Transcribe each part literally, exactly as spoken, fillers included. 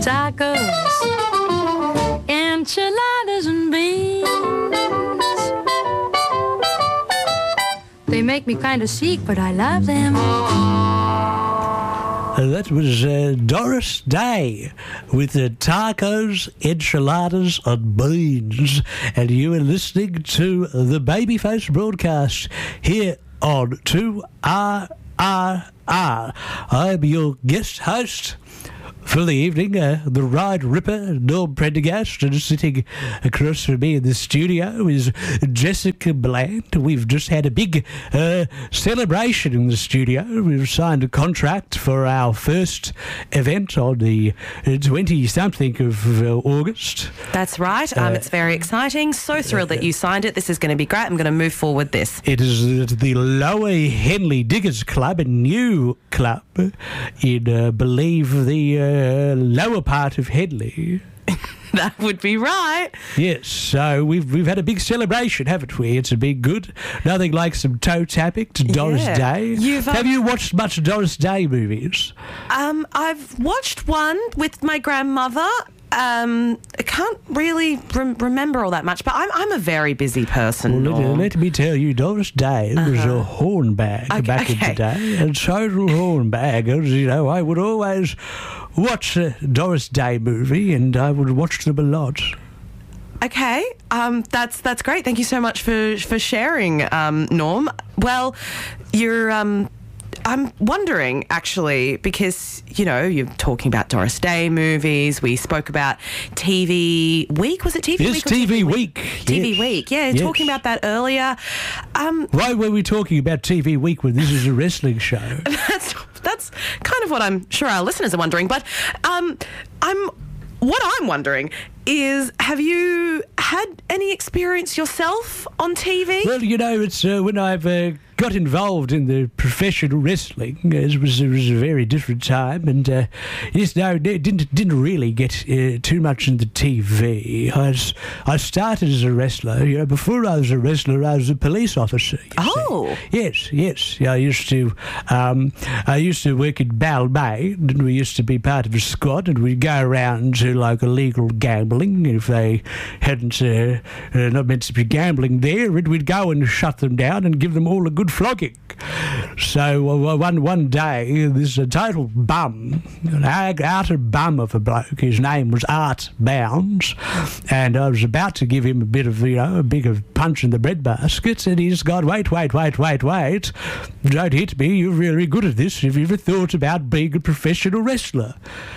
tacos, enchiladas and beans. They make me kind of sick, but I love them. Uh, that was uh, Doris Day with the tacos, enchiladas and beans. And you are listening to the Babyface broadcast here on two R R R. I'm your guest host for the evening, uh, the Ride Ripper, Norm Prendergast, and sitting across from me in the studio is Jessica Bland. We've just had a big uh, celebration in the studio. We've signed a contract for our first event on the twenty-something of uh, August. That's right. Um, Uh, it's very exciting. So thrilled that you signed it. This is going to be great. I'm going to move forward this. It is the Lower Henley Diggers Club, a new club in, uh, believe, the uh, lower part of Henley. That would be right. Yes, so we've we've had a big celebration, haven't we? It's been good. Nothing like some toe tapping to Doris Yeah. Day. You've, um, Have you watched much Doris Day movies? Um, I've watched one with my grandmother. Um, I can't really rem- remember all that much, but I'm I'm a very busy person. Well, let, Norm. let me tell you, Doris Day was a hornbag Okay, back in okay. the day. A total hornbag. You know, I would always watch a Doris Day movie, and I would watch them a lot. Okay, um, that's that's great. Thank you so much for for sharing, um, Norm. Well, you're. Um, I'm wondering, actually, because, you know, you're talking about Doris Day movies. We spoke about T V Week. Was it T V Yes, Week? or T V Week. T V Yes. Week, yeah, Yes. talking about that earlier. Um, Why were we talking about T V Week when this is a wrestling show? that's that's kind of what I'm sure our listeners are wondering. But um, I'm what I'm wondering is, have you had any experience yourself on T V? Well, you know, it's uh, when I've uh, got involved in the professional wrestling, it was, it was a very different time, and uh, yes, no, it didn't didn't really get uh, too much into T V. I was, I started as a wrestler. You know, before I was a wrestler, I was a police officer. you Oh. see. Yes, yes. I used to, um, I used to work in Balmain, and we used to be part of a squad, and we'd go around to like illegal gambling if they hadn't uh, uh, not meant to be gambling there, and we'd go and shut them down and give them all a good flogging. So uh, one one day, this uh, total bum, an ag- outer bum of a bloke, his name was Art Bounds, and I was about to give him a bit of, you know, a big of punch in the breadbasket, and he's gone, wait, wait, wait, wait, wait, don't hit me, you're very good at this. Have you ever thought about being a professional wrestler?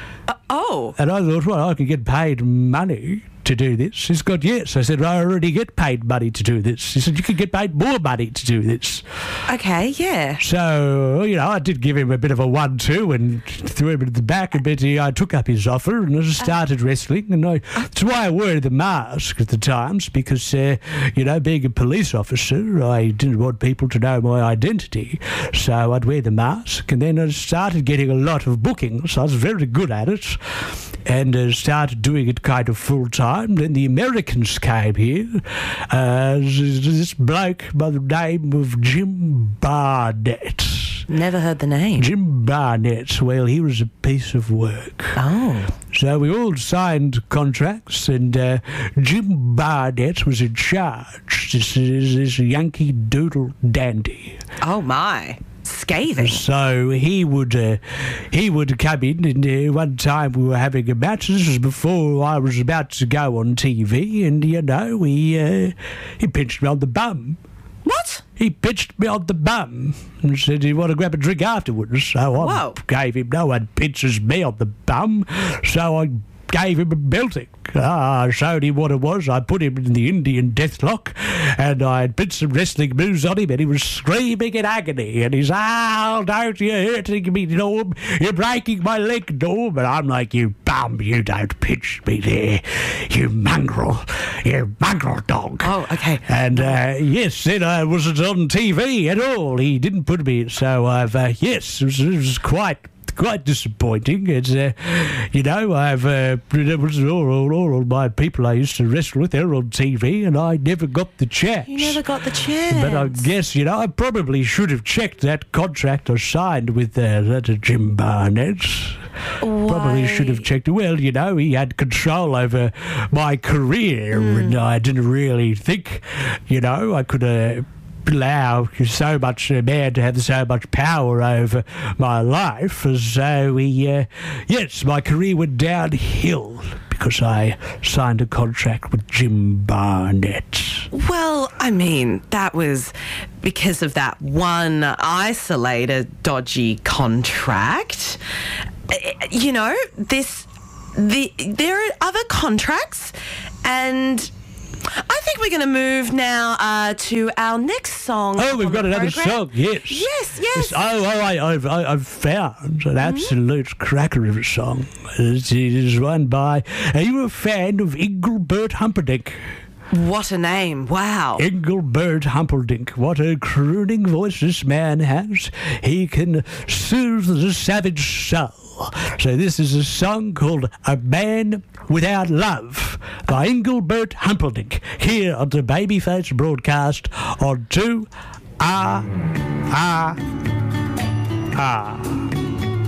Oh. And I thought, well, I could get paid money to do this. He's got, yes. I said, I already get paid money to do this. He said, you could get paid more money to do this. Okay, yeah. So, you know, I did give him a bit of a one two and threw him at the back a bit. I took up his offer and I started wrestling. And I, that's why I wore the mask at the times, because, uh, you know, being a police officer, I didn't want people to know my identity. So I'd wear the mask. And then I started getting a lot of bookings. I was very good at it. And uh, started doing it kind of full time. Then the Americans came here. Uh, this bloke by the name of Jim Barnett. Never heard the name. Jim Barnett, well, he was a piece of work. Oh. So we all signed contracts, and uh, Jim Barnett was in charge. This is this Yankee Doodle dandy. Oh, my. Scathing. So he would uh, he would come in, and uh, one time we were having a match. This was before I was about to go on T V, and you know he uh, he pinched me on the bum. What? He pinched me on the bum and said he wanted to grab a drink afterwards. So I Whoa. gave him, no one pinches me on the bum, so I gave him a belting. Ah, I showed him what it was. I put him in the Indian deathlock, and I did some wrestling moves on him, and he was screaming in agony. And he's, oh, don't you hurting me, Norm? You're breaking my leg, Norm. And I'm like, you bum, you don't pinch me there. You mongrel. You mongrel dog. Oh, okay. And, uh, yes, then I wasn't on T V at all. He didn't put me in, so I've, uh, yes, it was, it was quite... quite disappointing. It's, uh, you know, I've, uh, it was all, all, all of my people I used to wrestle with, they're on T V, and I never got the chance. You never got the chance. But I guess, you know, I probably should have checked that contract I signed with uh, that Jim Barnett. Probably should have checked. Well, you know, he had control over my career, mm. and I didn't really think, you know, I could uh, allow so much a man to have so much power over my life. So he, uh, yes, my career went downhill because I signed a contract with Jim Barnett. Well, I mean, that was because of that one isolated dodgy contract. You know, this the there are other contracts, and I think we're going to move now uh, to our next song. Oh, we've got another program. song, yes. Yes, yes. yes. Oh, oh I, I've, I, I've found an absolute mm-hmm. cracker of a song. It is one by... Are you a fan of Engelbert Humperdinck? What a name. Wow. Engelbert Humperdinck. What a crooning voice this man has. He can soothe the savage soul. So this is a song called A Man Without Love by Engelbert Humperdinck here on the Babyface broadcast on two R R R.